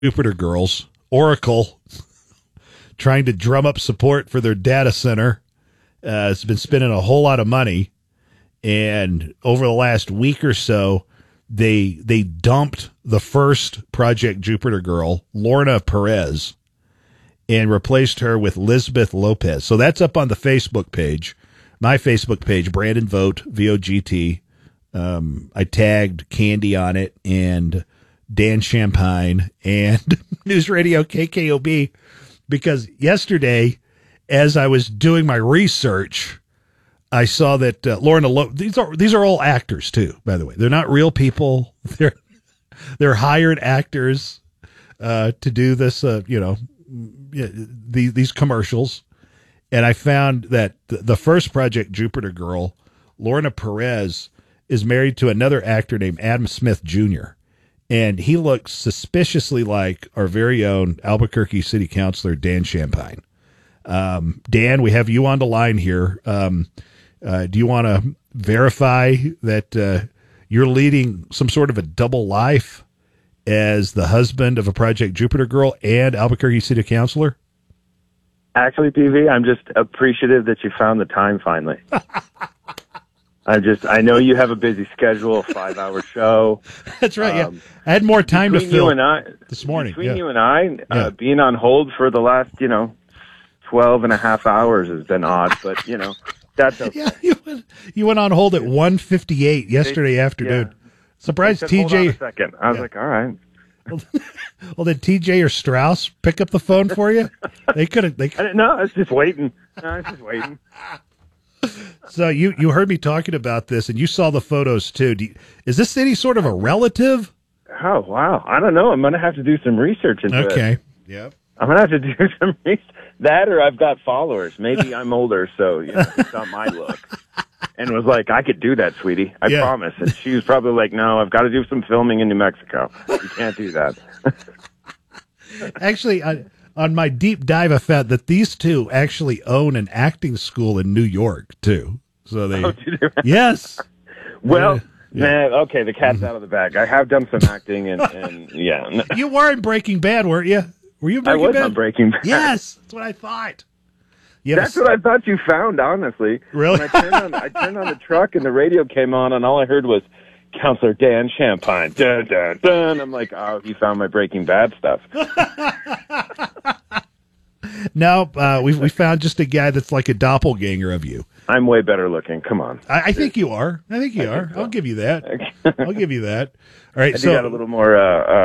Jupiter Girls, Oracle, trying to drum up support for their data center. It's been spending a whole lot of money, and over the last week or so, they dumped the first Project Jupiter girl, Lorna Perez, and replaced her with Lisbeth Lopez. So that's up on the Facebook page, my Facebook page, Brandon Vogt, VOGT. I tagged Candy on it and Dan Champagne and News Radio KKOB, because yesterday, as I was doing my research, I saw that these are all actors too, by the way. They're not real people. They're hired actors to do this, these commercials. And I found that the first Project Jupiter girl, Lorna Perez, is married to another actor named Adam Smith Jr., and he looks suspiciously like our very own Albuquerque City Councilor, Dan Champagne. Dan, we have you on the line here. Do you want to verify that you're leading some sort of a double life as the husband of a Project Jupiter girl and Albuquerque City Councilor? Actually, PV, I'm just appreciative that you found the time finally. I know you have a busy schedule, a 5-hour show. That's right. Yeah, I had more time to fill this morning. Between you and I, being on hold for the last, 12 and a half hours has been odd, but that's okay. Yeah, you went on hold at 1:58 yesterday afternoon. Yeah. Surprised TJ. Hold on a second. I was like, all right. Well, did TJ or Strauss pick up the phone for you? They could have. No, I was just waiting. So you heard me talking about this, and you saw the photos too. Is this any sort of a relative? Oh, wow. I don't know. I'm going to have to do some research into it. Okay. Yep. I'm going to have to do some research. That or I've got followers. Maybe I'm older, so it's not my look. And was like, I could do that, sweetie. I promise. And she was probably like, no, I've got to do some filming in New Mexico. You can't do that. Actually, on my deep dive, I found that these two actually own an acting school in New York, too. So they, yes. Well, okay, the cat's out of the bag. I have done some acting, and yeah. You were in Breaking Bad, weren't you? Were you in Breaking Bad? I was on Breaking Bad. Yes, that's what I thought. That's what I thought you found, honestly. Really? When I turned on the truck, and the radio came on, and all I heard was Counselor Dan Champagne. Dun, dun, dun. I'm like, oh, he found my Breaking Bad stuff. No, we found just a guy that's like a doppelganger of you. I'm way better looking. Come on. I think you are. I think you are. So. I'll give you that. I'll give you that. All right. I got a little more,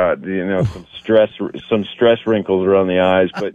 some stress wrinkles around the eyes, but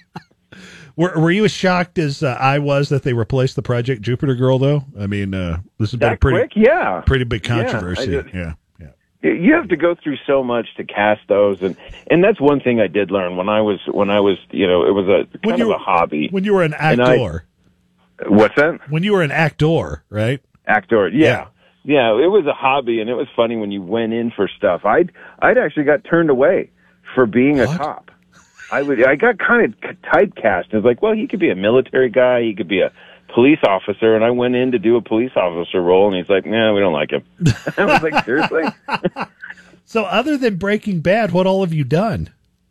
Were you as shocked as I was that they replaced the Project Jupiter girl, though? I mean, this has been a pretty big controversy. Yeah. You have to go through so much to cast those, and that's one thing I did learn when I was it was a kind of a hobby. When you were an actor. What's that? When you were an actor, right? Actor, yeah. Yeah, it was a hobby, and it was funny when you went in for stuff. I'd actually got turned away for being a cop. I got kind of typecast. It was like, well, he could be a military guy, he could be a police officer, and I went in to do a police officer role, and he's like, nah, we don't like him. I was like, seriously? So other than Breaking Bad, what all have you done?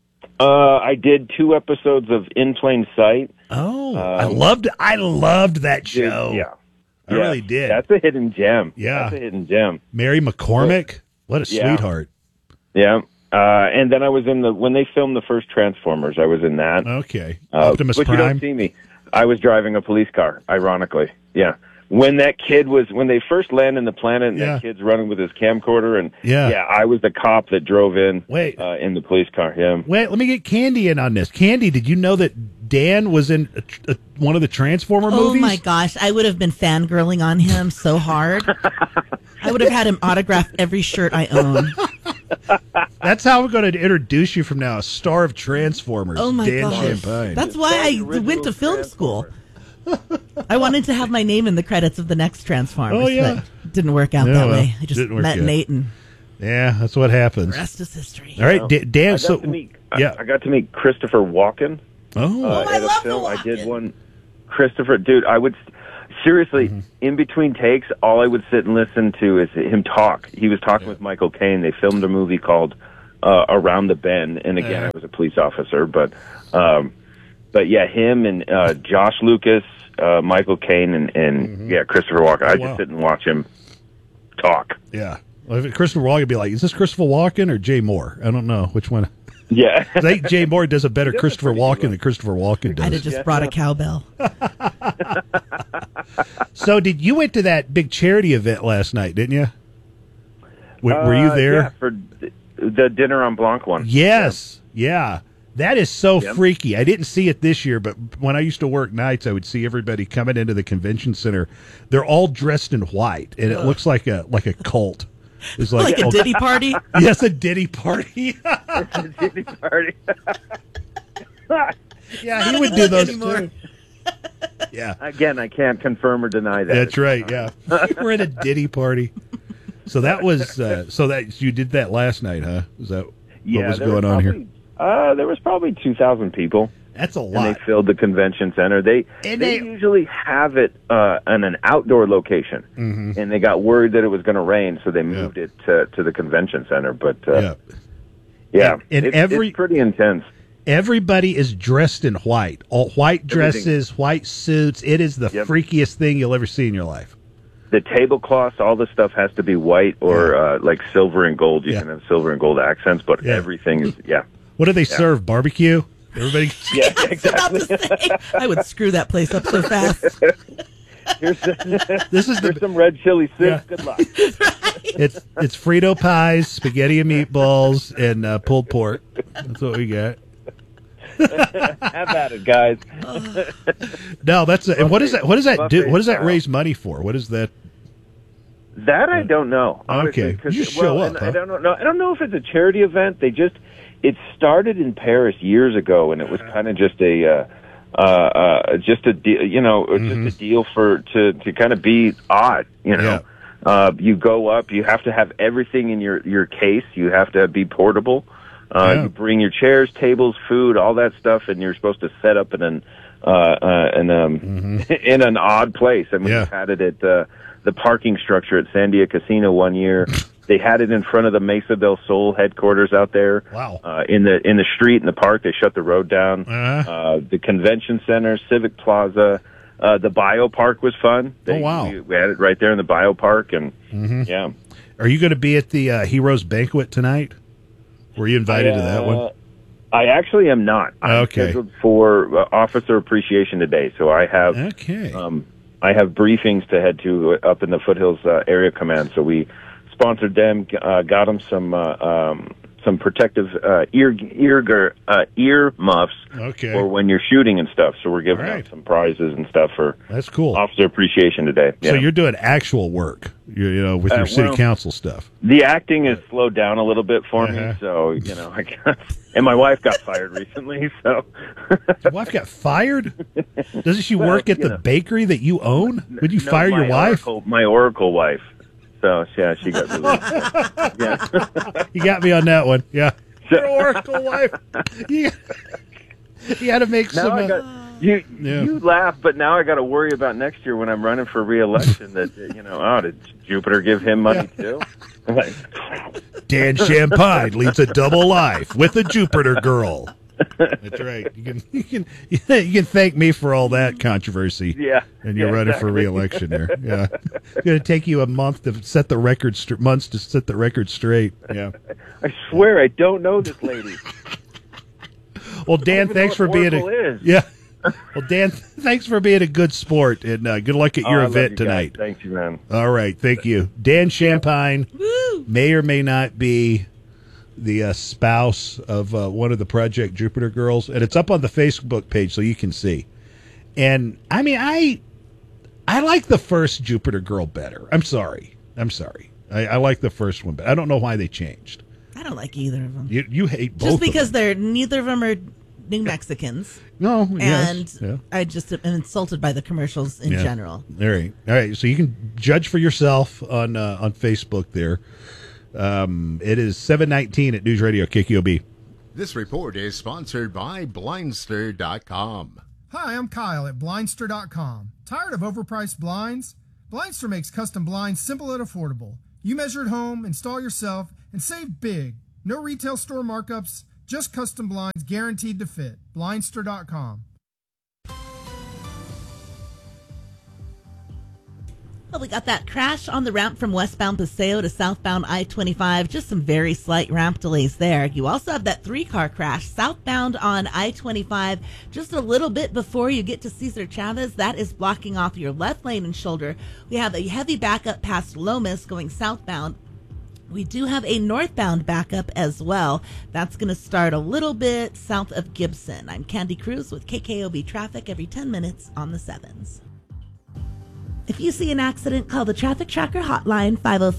I did 2 episodes of In Plain Sight. Oh, I loved that show. Yeah. I really did. That's a hidden gem. Yeah. That's a hidden gem. Mary McCormick, what a sweetheart. Yeah. And then I was when they filmed the first Transformers, I was in that. Okay. Optimus Prime. But you don't see me. I was driving a police car, ironically. Yeah. When they first land in the planet and that kid's running with his camcorder, and I was the cop that drove in in the police car. Yeah. Wait, let me get Candy in on this. Candy, did you know that Dan was in one of the Transformer movies? Oh my gosh, I would have been fangirling on him so hard. I would have had him autograph every shirt I own. That's how we're going to introduce you from now, a star of Transformers. Oh my Dan gosh. Champagne. That's why I went to film school. I wanted to have my name in the credits of the next Transformers. Oh, yeah. But it didn't work out that way. I just met Nate, and that's what happens. The rest is history. All right, Dan. I got to meet Christopher Walken. Oh, I love the I did one. Christopher, dude, I would seriously in between takes, all I would sit and listen to is him talk. He was talking with Michael Caine. They filmed a movie called around the bend. And again, I was a police officer, but yeah, him and Josh Lucas, Michael Caine, and Christopher Walken. I just sit and watch him talk. Yeah. Well, if Christopher Walken would be like, is this Christopher Walken or Jay Moore? I don't know which one. Yeah. I think Jay Moore does a better Christopher Walken than Christopher Walken does. I'd have just brought a cowbell. So you went to that big charity event last night, didn't you? Were you there? Yeah, for the Dinner on Blanc one. Yes. Yeah. That is so freaky. I didn't see it this year, but when I used to work nights, I would see everybody coming into the convention center. They're all dressed in white, and it looks like a cult. It's like a Diddy party? Yes, a Diddy party. A Diddy party. Yeah, he would do those too. Yeah. Again, I can't confirm or deny that. That's right. Yeah, we're at a Diddy party. So that was so that you did that last night, huh? Is that what was going on here? There was probably 2,000 people. That's a lot. And they filled the convention center. They usually have it in an outdoor location, and they got worried that it was going to rain, so they moved it to the convention center. But it's pretty intense. Everybody is dressed in white, all white dresses, white suits. It is the freakiest thing you'll ever see in your life. The tablecloths, all the stuff has to be white or like silver and gold. You can have silver and gold accents, but everything is What do they serve? Barbecue? Everybody. Yeah, exactly. I would screw that place up so fast. Here's some red chili soup. Yeah. Good luck. It's Frito pies, spaghetti and meatballs, and pulled pork. That's what we got. Have at it, guys. No, that's and what does that do? What does that raise money for? What is that? That I don't know. Honestly, okay, you just show up. Huh? I don't know. I don't know if it's a charity event. It started in Paris years ago, and it was kind of just a deal to kind of be odd. You go up. You have to have everything in your case. You have to be portable. You bring your chairs, tables, food, all that stuff, and you're supposed to set up in an odd place. I mean, we've had it at the parking structure at Sandia Casino one year. They had it in front of the Mesa del Sol headquarters out there. Wow. In the street, in the park, they shut the road down. The convention center, Civic Plaza, the biopark was fun. We had it right there in the biopark, and Are you going to be at the Heroes Banquet tonight? Were you invited to that one? I actually am not. I'm scheduled for Officer Appreciation today, so I have I have briefings to head to up in the Foothills Area Command. So we sponsored them, got them some protective ear muffs for when you're shooting and stuff. So we're giving out some prizes and stuff for that's cool Officer Appreciation today. So you're doing actual work, with your city council stuff. The acting has slowed down a little bit for me, so I can't. And my wife got fired recently, so. Your wife got fired? Doesn't she work at the bakery that you own? Would you fire your wife? My Oracle wife. So, yeah, she got released. You got me on that one. Yeah. Your Oracle wife. You got to make some... You laugh, but now I got to worry about next year when I'm running for re-election that, did Jupiter give him money too? Dan Champagne leads a double life with a Jupiter girl. That's right. You can thank me for all that controversy. Yeah. And you're running for re-election there. Yeah. It's going to take you a month to set the record months to set the record straight. Yeah. I swear I don't know this lady. Well, Dan, thanks for being Well, Dan, thanks for being a good sport, and good luck at your event tonight. Thank you, man. All right, thank you. Dan Champagne may or may not be the spouse of one of the Project Jupiter girls, and it's up on the Facebook page so you can see. And, I mean, I like the first Jupiter girl better. I'm sorry. I like the first one, but I don't know why they changed. I don't like either of them. You hate both just because of them. neither of them are New Mexicans. No, and I just am insulted by the commercials in general. All right. So you can judge for yourself on Facebook there. It is 7:19 at News Radio KQOB. This report is sponsored by Blindster.com. Hi, I'm Kyle at Blindster.com. Tired of overpriced blinds? Blindster makes custom blinds simple and affordable. You measure at home, install yourself, and save big. No retail store markups, just custom blinds guaranteed to fit. Blindster.com. Well, we got that crash on the ramp from westbound Paseo to southbound I-25. Just some very slight ramp delays there. You also have that 3-car crash southbound on I-25 just a little bit before you get to Cesar Chavez. That is blocking off your left lane and shoulder. We have a heavy backup past Lomas going southbound. We do have a northbound backup as well. That's going to start a little bit south of Gibson. I'm Candy Cruz with KKOB Traffic every 10 minutes on the 7s. If you see an accident, call the Traffic Tracker hotline,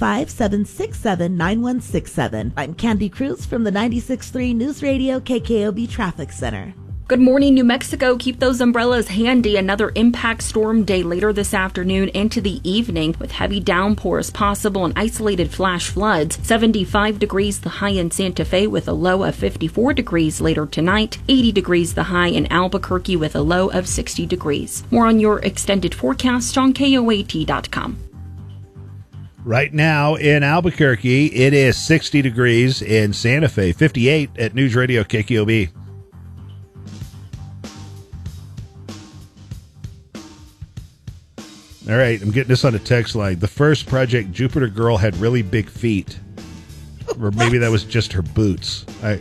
505-767-9167. I'm Candy Cruz from the 96.3 News Radio KKOB Traffic Center. Good morning, New Mexico. Keep those umbrellas handy. Another impact storm day later this afternoon into the evening with heavy downpours possible and isolated flash floods. 75 degrees the high in Santa Fe with a low of 54 degrees later tonight. 80 degrees the high in Albuquerque with a low of 60 degrees. More on your extended forecast on KOAT.com. Right now in Albuquerque, it is 60 degrees. In Santa Fe, 58 at News Radio KKOB. All right, I'm getting this on a text line. The first Project Jupiter girl had really big feet. Or maybe that was just her boots. I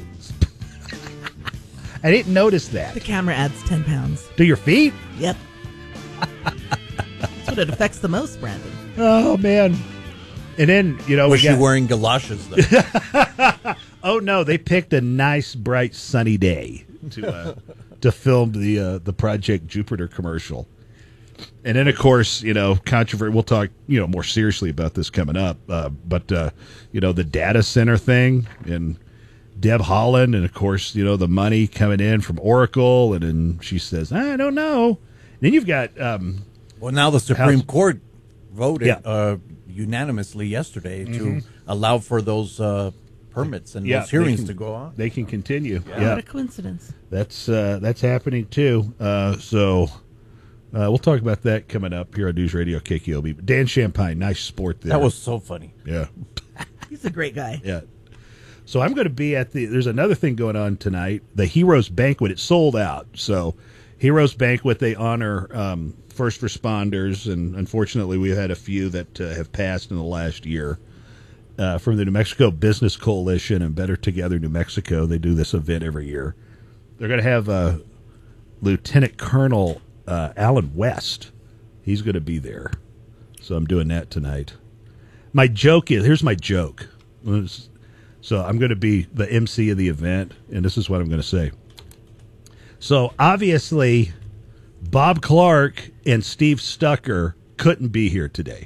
didn't notice that. The camera adds 10 pounds. To your feet? Yep. That's what it affects the most, Brandon. Oh, man. And then, Was she wearing galoshes, though? Oh, no, they picked a nice, bright, sunny day to film the Project Jupiter commercial. And then, of course, controversy. We'll talk, more seriously about this coming up. But the data center thing and Deb Haaland, and of course, the money coming in from Oracle, and then she says, "I don't know." And then you've got well, now the Supreme Court voted unanimously yesterday to allow for those permits and those hearings to go on. They can continue. Yeah. What a coincidence! That's happening too. We'll talk about that coming up here on News Radio KKOB. But Dan Champagne, nice sport there. That was so funny. Yeah. He's a great guy. Yeah. So I'm going to be there's another thing going on tonight, the Heroes Banquet. It's sold out. So Heroes Banquet, they honor first responders, and unfortunately we had a few that have passed in the last year. From the New Mexico Business Coalition and Better Together New Mexico, they do this event every year. They're going to have Lieutenant Colonel Alan West. He's going to be there. So I'm doing that tonight. My joke is, here's my joke. So I'm going to be the MC of the event, and this is what I'm going to say. So obviously, Bob Clark and Steve Stucker couldn't be here today.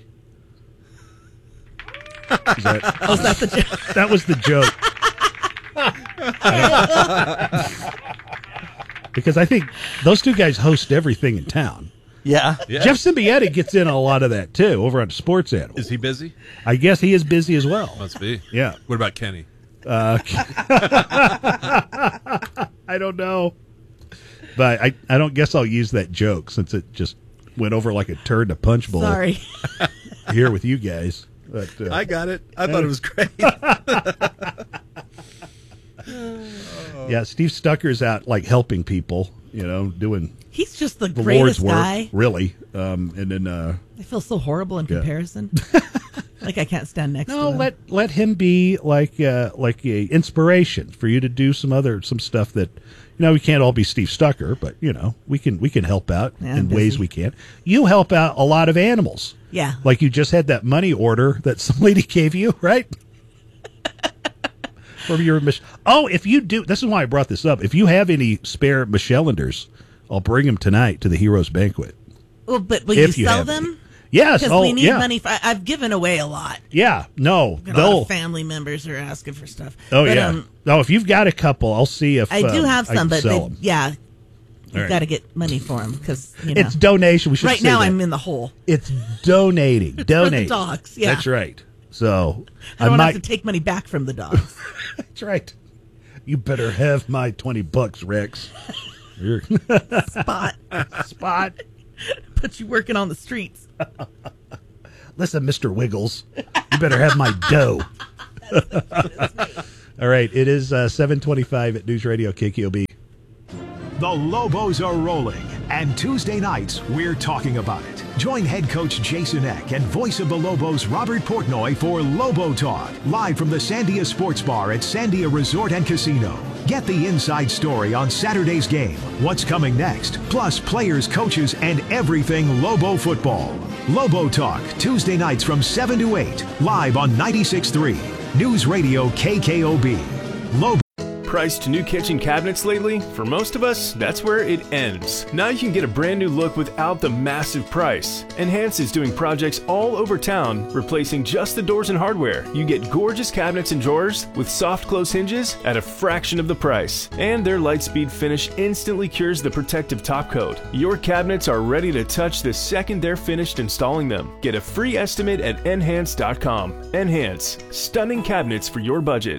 Was that the joke? That was the joke. Because I think those two guys host everything in town. Yeah. Jeff Symbieta gets in a lot of that, too, over on Sports Animal. Is he busy? I guess he is busy as well. Must be. Yeah. What about Kenny? I don't know. But I don't guess I'll use that joke since it just went over like a turd in a punch bowl. Sorry. Here with you guys. But, I got it. I thought it was great. Yeah, Steve Stucker's out like helping people, doing He's just the Lord's greatest guy. work, really. And then I feel so horrible in comparison. Like I can't stand next to him. let him be like a inspiration for you to do some stuff that we can't all be Steve Stucker, but we can help out in ways we can. You help out a lot of animals. Yeah. Like you just had that money order that some lady gave you, right? From your if you do, this is why I brought this up. If you have any spare Michelanders, I'll bring them tonight to the Heroes Banquet. Well, but will you sell them? Yes. Because we need money. I've given away a lot. Yeah. No. A lot of family members are asking for stuff. Oh, but, yeah. If you've got a couple, I'll see if I do have some, but sell them. You've got to get money for them because it's donation. We should right say now that. I'm in the hole. It's donating. For the dogs. Yeah, that's right. So I don't have to take money back from the dogs. That's right. You better have my $20, Rex. Spot. Put you working on the streets. Listen, Mr. Wiggles, you better have my dough. All right, it is 7:25 at News Radio KKOB. The Lobos are rolling, and Tuesday nights, we're talking about it. Join head coach Jason Eck and voice of the Lobos Robert Portnoy for Lobo Talk, live from the Sandia Sports Bar at Sandia Resort and Casino. Get the inside story on Saturday's game, what's coming next, plus players, coaches, and everything Lobo football. Lobo Talk, Tuesday nights from 7 to 8, live on 96.3, News Radio KKOB. Lobo. Priced new kitchen cabinets lately? For most of us, that's where it ends. Now you can get a brand new look without the massive price. Enhance is doing projects all over town, replacing just the doors and hardware. You get gorgeous cabinets and drawers with soft close hinges at a fraction of the price. And their Lightspeed finish instantly cures the protective top coat. Your cabinets are ready to touch the second they're finished installing them. Get a free estimate at Enhance.com. Enhance. Stunning cabinets for your budget.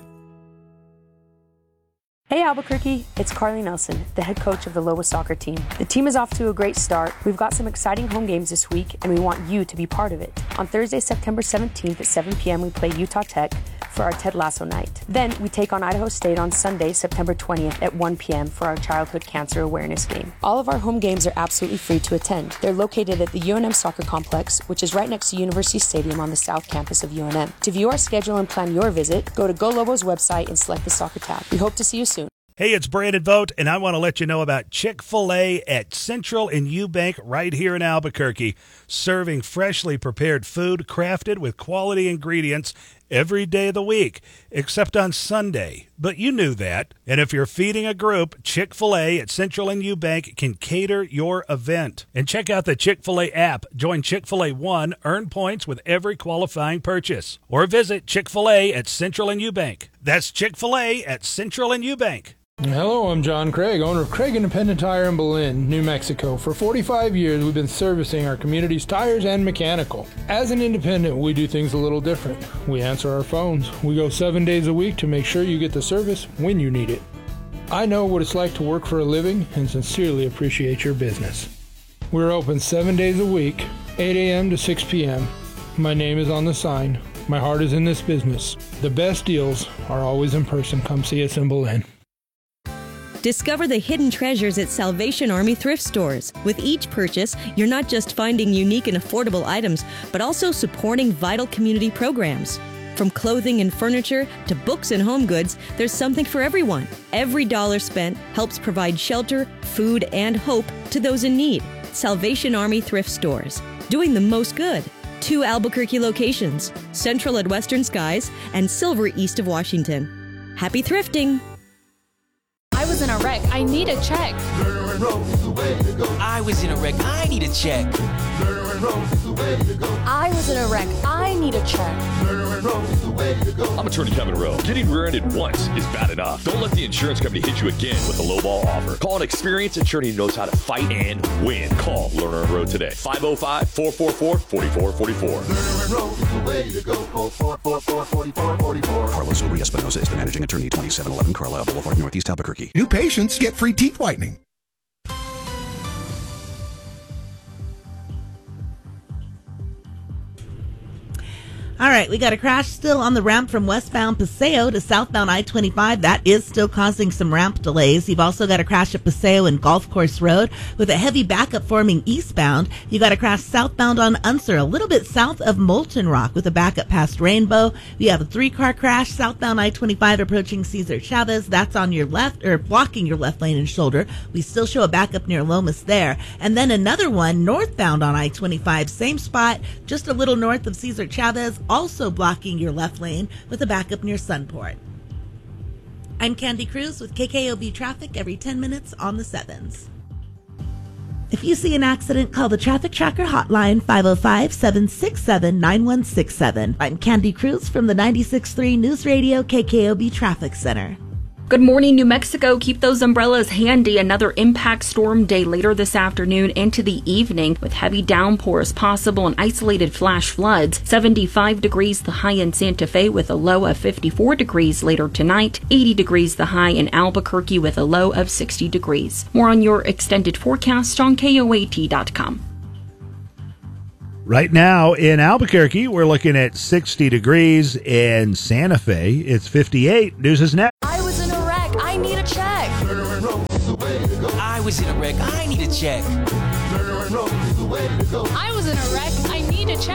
Hey Albuquerque, it's Carly Nelson, the head coach of the Lobos soccer team. The team is off to a great start. We've got some exciting home games this week, and we want you to be part of it. On Thursday, September 17th at 7 p.m., we play Utah Tech for our Ted Lasso night. Then we take on Idaho State on Sunday, September 20th at 1 p.m. for our childhood cancer awareness game. All of our home games are absolutely free to attend. They're located at the UNM Soccer Complex, which is right next to University Stadium on the south campus of UNM. To view our schedule and plan your visit, go to Go Lobos website and select the soccer tab. We hope to see you soon. Hey, it's Brandon Vogt, and I want to let you know about Chick-fil-A at Central and Eubank right here in Albuquerque, serving freshly prepared food crafted with quality ingredients every day of the week, except on Sunday. But you knew that. And if you're feeding a group, Chick-fil-A at Central and Eubank can cater your event. And check out the Chick-fil-A app. Join Chick-fil-A One, earn points with every qualifying purchase. Or visit Chick-fil-A at Central and Eubank. That's Chick-fil-A at Central and Eubank. Hello, I'm John Craig, owner of Craig Independent Tire in Belen, New Mexico. For 45 years, we've been servicing our community's tires and mechanical. As an independent, we do things a little different. We answer our phones. We go 7 days a week to make sure you get the service when you need it. I know what it's like to work for a living and sincerely appreciate your business. We're open 7 days a week, 8 a.m. to 6 p.m. My name is on the sign. My heart is in this business. The best deals are always in person. Come see us in Belen. Discover the hidden treasures at Salvation Army thrift stores. With each purchase, you're not just finding unique and affordable items, but also supporting vital community programs. From clothing and furniture to books and home goods, there's something for everyone. Every dollar spent helps provide shelter, food, and hope to those in need. Salvation Army thrift stores, doing the most good. 2 Albuquerque locations, Central at Western Skies and Silver east of Washington. Happy thrifting! I was in a wreck. I need a check. I was in a wreck. I need a check. I was in a wreck. I need a check. I'm Attorney Kevin Rowe. Getting rear-ended once is bad enough. Don't let the insurance company hit you again with a lowball offer. Call an experienced attorney who knows how to fight and win. Call Lerner and Rowe today. 505-444-4444. Carlos Uri Espinosa is the managing attorney, 2711 Carlisle Boulevard, Northeast Albuquerque. New patients get free teeth whitening. All right, we got a crash still on the ramp from westbound Paseo to southbound I-25. That is still causing some ramp delays. You've also got a crash at Paseo and Golf Course Road with a heavy backup forming eastbound. You got a crash southbound on Unser, a little bit south of Molten Rock with a backup past Rainbow. We have a 3-car crash southbound I-25 approaching Cesar Chavez. That's on your left, or blocking your left lane and shoulder. We still show a backup near Lomas there. And then another one northbound on I-25, same spot, just a little north of Cesar Chavez, also blocking your left lane with a backup near Sunport. I'm Candy Cruz with KKOB Traffic every 10 minutes on the 7s. If you see an accident, call the Traffic Tracker hotline, 505-767-9167. I'm Candy Cruz from the 96.3 News Radio KKOB Traffic Center. Good morning, New Mexico. Keep those umbrellas handy. Another impact storm day later this afternoon into the evening with heavy downpours possible and isolated flash floods. 75 degrees the high in Santa Fe with a low of 54 degrees later tonight. 80 degrees the high in Albuquerque with a low of 60 degrees. More on your extended forecast on KOAT.com. Right now in Albuquerque, we're looking at 60 degrees. In Santa Fe, it's 58. News is next. I was in a wreck. I need a check. I was in a wreck. I need a check.